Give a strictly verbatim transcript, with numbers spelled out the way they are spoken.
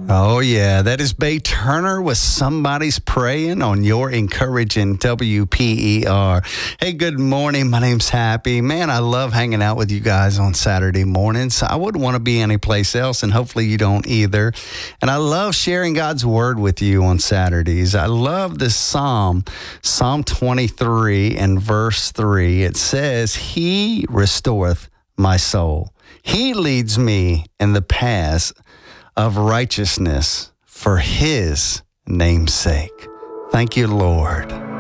Oh, yeah. That is Bay Turner with Somebody's Praying on your encouraging W P E R. Hey, good morning. My name's Happy. Man, I love hanging out with you guys on Saturday mornings. I wouldn't want to be anyplace else, and hopefully you don't either. And I love sharing God's word with you on Saturdays. I love this psalm, Psalm twenty-three and verse three. It says, He restoreth my soul. He leads me in the paths of righteousness for his name's sake. Thank you, Lord.